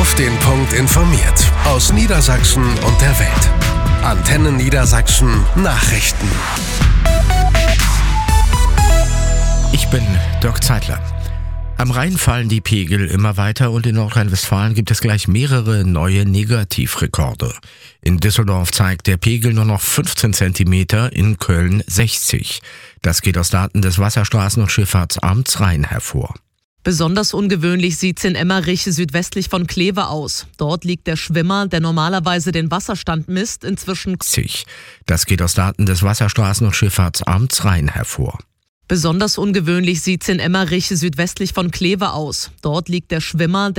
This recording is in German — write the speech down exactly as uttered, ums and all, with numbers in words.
Auf den Punkt informiert. Aus Niedersachsen und der Welt. Antenne Niedersachsen Nachrichten. Ich bin Dirk Zeitler. Am Rhein fallen die Pegel immer weiter und in Nordrhein-Westfalen gibt es gleich mehrere neue Negativrekorde. In Düsseldorf zeigt der Pegel nur noch fünfzehn Zentimeter, in Köln sechzig. Das geht aus Daten des Wasserstraßen- und Schifffahrtsamts Rhein hervor. Besonders ungewöhnlich sieht's in Emmerich südwestlich von Kleve aus. Dort liegt der Schwimmer, der normalerweise den Wasserstand misst, inzwischen sechzig. Das geht aus Daten des Wasserstraßen- und Schifffahrtsamts Rhein hervor. Besonders ungewöhnlich sieht's in Emmerich südwestlich von Kleve aus. Dort liegt der Schwimmer,